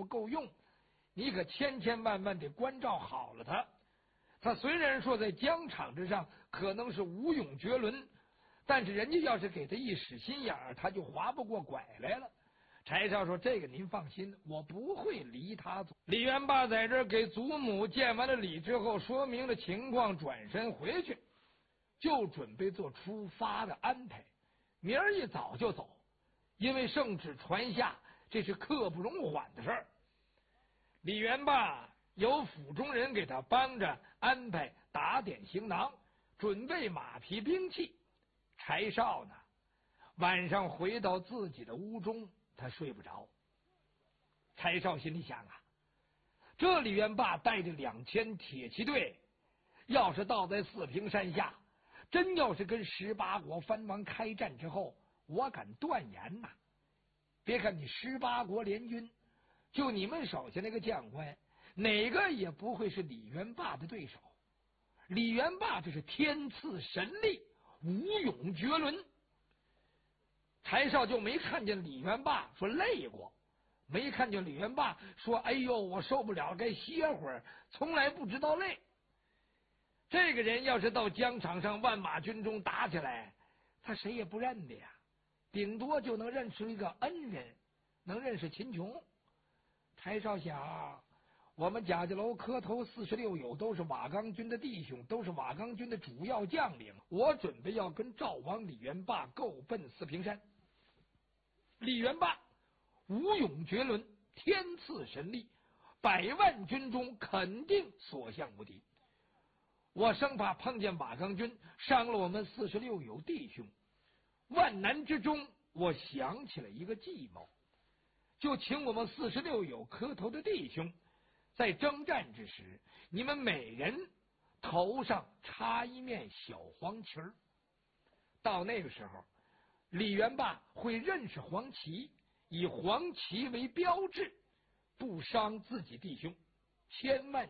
不够用，你可千千万万得关照好了他。他虽然说在疆场之上可能是无勇绝伦，但是人家要是给他一使心眼儿，他就划不过拐来了。柴少说：“这个您放心，我不会离他走。”李元霸在这儿给祖母见完了礼之后，说明了情况，转身回去，就准备做出发的安排。明儿一早就走，因为圣旨传下，这是刻不容缓的事儿。李元霸由府中人给他帮着安排打点行囊，准备马匹兵器。柴少呢，晚上回到自己的屋中，他睡不着。柴少心里想啊，这李元霸带着2000铁骑队，要是倒在四平山下，真要是跟18国藩王开战之后，我敢断言呐，别看你18国联军，就你们手下那个将官，哪个也不会是李元霸的对手。李元霸这是天赐神力，无勇绝伦。柴少就没看见李元霸说累过，没看见李元霸说哎呦我受不了该歇会儿，从来不知道累。这个人要是到疆场上万马军中打起来，他谁也不认的呀，顶多就能认识一个恩人，能认识秦琼。柴少想，我们贾家楼磕头46友都是瓦岗军的弟兄，都是瓦岗军的主要将领，我准备要跟赵王李元霸够奔四平山。李元霸无勇绝伦，天赐神力，100万军中肯定所向无敌。我生怕碰见瓦岗军伤了我们46友弟兄，万难之中，我想起了一个计谋，就请我们46友磕头的弟兄，在征战之时，你们每人头上插一面小黄旗儿。到那个时候，李元霸会认识黄旗，以黄旗为标志，不伤自己弟兄，千万。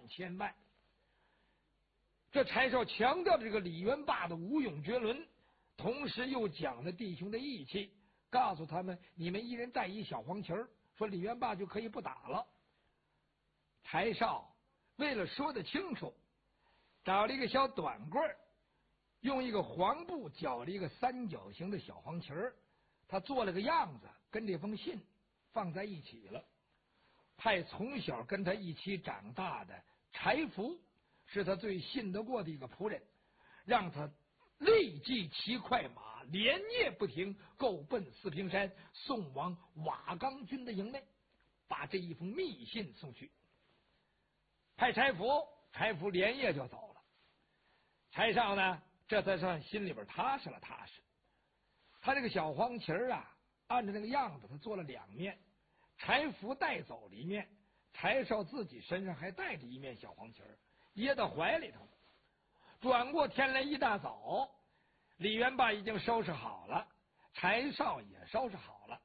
这柴少强调这个李元霸的无勇绝伦，同时又讲了弟兄的义气，告诉他们你们一人带一小黄旗儿，说李元霸就可以不打了。柴少为了说得清楚，找了一个小短棍儿，用一个黄布绞了一个3角形的小黄旗儿，他做了个样子，跟这封信放在一起了。派从小跟他一起长大的柴福，是他最信得过的一个仆人，让他立即骑快马，连夜不停，够奔四平山，送往瓦岗军的营内，把这一封密信送去。派柴福连夜就走了。柴少呢，这才算心里边踏实了。他这个小黄旗儿啊，按照那个样子，他做了2面，柴福带走了一面，柴少自己身上还带着一面小黄旗儿，掖到怀里头。转过天来一大早，李元霸已经收拾好了，柴少也收拾好了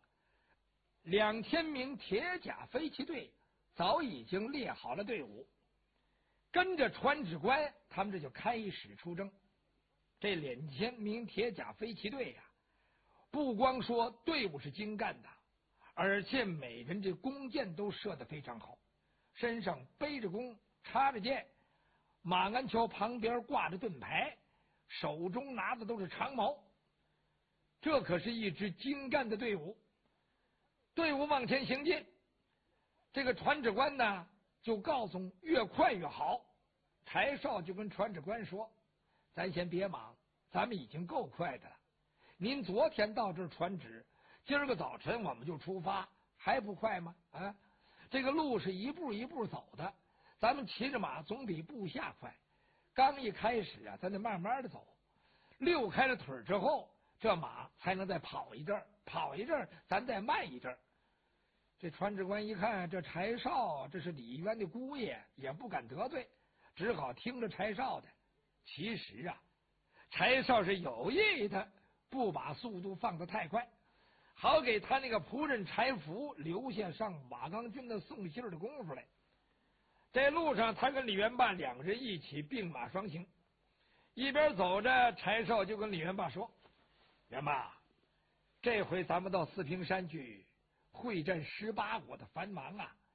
，2000名铁甲飞骑队早已经列好了队伍，跟着传旨官，他们这就开始出征。这2000名铁甲飞骑队呀，不光说队伍是精干的，而且每人这弓箭都射得非常好，身上背着弓，插着箭，马鞍桥旁边挂着盾牌，手中拿的都是长矛。这可是一支精干的队伍。队伍往前行进，这个传旨官呢就告诉越快越好。柴少就跟传旨官说，咱先别忙，咱们已经够快的了，您昨天到这儿传旨，今儿个早晨我们就出发，还不快吗？啊，这个路是一步一步走的，咱们骑着马总比部下快。刚一开始啊，咱得慢慢的走，溜开了腿之后，这马才能再跑一阵儿，咱再慢一阵儿。这传旨官一看，这柴少这是李渊的姑爷，也不敢得罪，只好听着柴少的。其实啊，柴少是有意的，不把速度放得太快，好给他那个仆人柴福留下上瓦岗军的送信的功夫来。这路上，他跟李元霸2人一起并马双行，一边走着，柴少就跟李元霸说：“元霸，这回咱们到四平山去会战18国的藩王啊，